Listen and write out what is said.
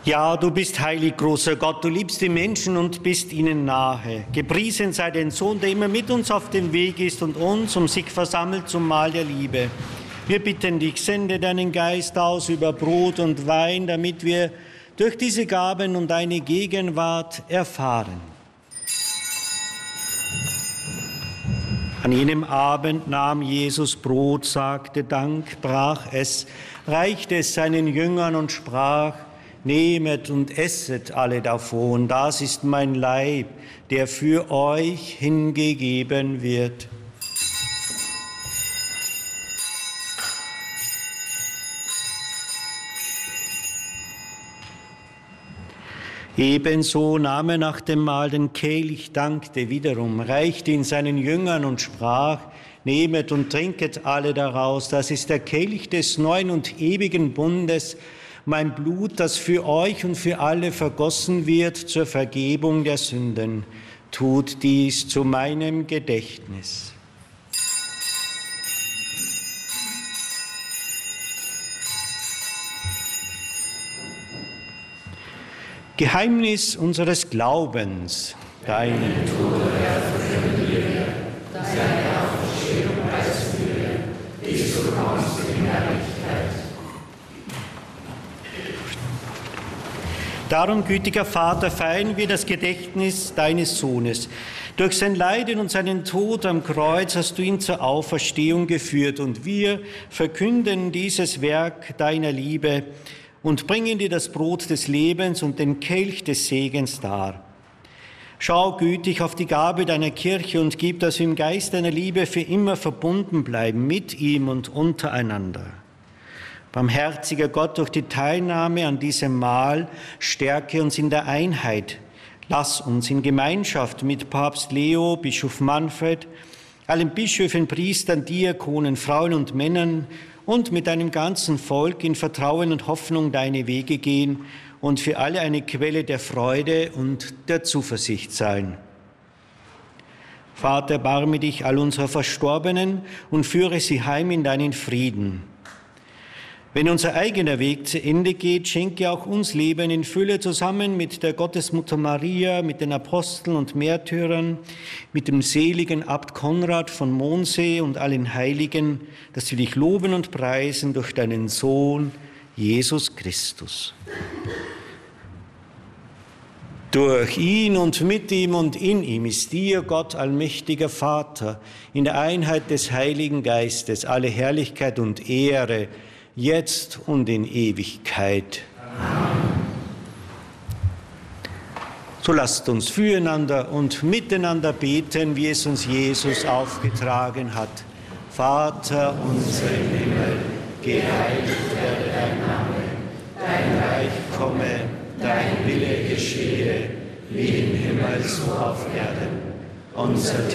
Ja, du bist heilig, großer Gott, du liebst die Menschen und bist ihnen nahe. Gepriesen sei dein Sohn, der immer mit uns auf dem Weg ist und uns um sich versammelt zum Mahl der Liebe. Wir bitten dich, sende deinen Geist aus über Brot und Wein, damit wir durch diese Gaben und deine Gegenwart erfahren. An jenem Abend nahm Jesus Brot, sagte Dank, brach es, reichte es seinen Jüngern und sprach: Nehmet und esset alle davon, das ist mein Leib, der für euch hingegeben wird. Ebenso nahm er nach dem Mahl den Kelch, dankte wiederum, reichte ihn seinen Jüngern und sprach: Nehmet und trinket alle daraus, das ist der Kelch des neuen und ewigen Bundes, mein Blut, das für euch und für alle vergossen wird zur Vergebung der Sünden. Tut dies zu meinem Gedächtnis. Geheimnis unseres Glaubens. Deinen Tod, Herr, verkünden wir, deine Auferstehung preisen wir, bis du kommst in Herrlichkeit. Darum, gütiger Vater, feiern wir das Gedächtnis deines Sohnes. Durch sein Leiden und seinen Tod am Kreuz hast du ihn zur Auferstehung geführt, und wir verkünden dieses Werk deiner Liebe und bringen dir das Brot des Lebens und den Kelch des Segens dar. Schau gütig auf die Gabe deiner Kirche und gib, dass wir im Geist deiner Liebe für immer verbunden bleiben mit ihm und untereinander. Barmherziger Gott, durch die Teilnahme an diesem Mahl stärke uns in der Einheit. Lass uns in Gemeinschaft mit Papst Leo, Bischof Manfred, allen Bischöfen, Priestern, Diakonen, Frauen und Männern und mit deinem ganzen Volk in Vertrauen und Hoffnung deine Wege gehen und für alle eine Quelle der Freude und der Zuversicht sein. Vater, erbarme dich all unserer Verstorbenen und führe sie heim in deinen Frieden. Wenn unser eigener Weg zu Ende geht, schenke auch uns Leben in Fülle zusammen mit der Gottesmutter Maria, mit den Aposteln und Märtyrern, mit dem seligen Abt Konrad von Mondsee und allen Heiligen, dass wir dich loben und preisen durch deinen Sohn, Jesus Christus. Durch ihn und mit ihm und in ihm ist dir, Gott, allmächtiger Vater, in der Einheit des Heiligen Geistes, alle Herrlichkeit und Ehre, jetzt und in Ewigkeit. Amen. So lasst uns füreinander und miteinander beten, wie es uns Jesus aufgetragen hat. Vater unser im Himmel, geheiligt werde dein Name, dein Reich komme, dein Wille geschehe, wie im Himmel so auf Erden. Unser